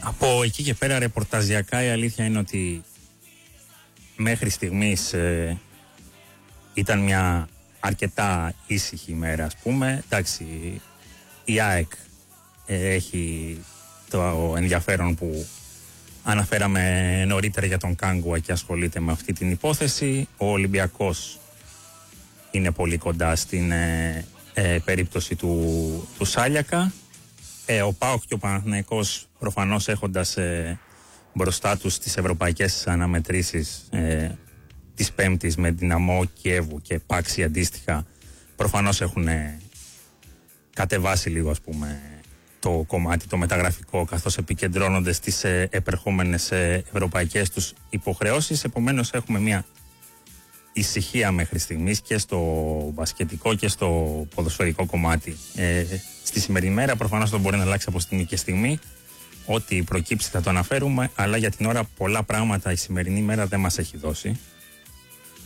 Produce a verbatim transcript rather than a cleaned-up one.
Από εκεί και πέρα ρεπορταζιακά η αλήθεια είναι ότι μέχρι στιγμής ε, ήταν μια αρκετά ήσυχη ημέρα, ας πούμε. Εντάξει, η ΑΕΚ ε, έχει το ενδιαφέρον που αναφέραμε νωρίτερα για τον Κάγκουα και ασχολείται με αυτή την υπόθεση. Ο Ολυμπιακός είναι πολύ κοντά στην ε, ε, περίπτωση του, του Σάλιακα. Ε, ο ΠΑΟΚ και ο Παναθηναϊκός προφανώς έχοντας ε, μπροστά τους τις ευρωπαϊκές αναμετρήσεις ε, της Πέμπτης με Δυναμό Κιέβου και Πάξη αντίστοιχα, προφανώς έχουν ε, κατεβάσει λίγο, ας πούμε, το κομμάτι το μεταγραφικό, καθώς επικεντρώνονται στις ε, επερχόμενες ε, ευρωπαϊκές τους υποχρεώσεις. Επομένως έχουμε μια ησυχία μέχρι στιγμής και στο μπασκετικό και στο ποδοσφαιρικό κομμάτι. Ε, στη σημερινή μέρα προφανώς το μπορεί να αλλάξει από στιγμή και στιγμή. Ό,τι προκύψει θα το αναφέρουμε, αλλά για την ώρα πολλά πράγματα η σημερινή μέρα δεν μας έχει δώσει.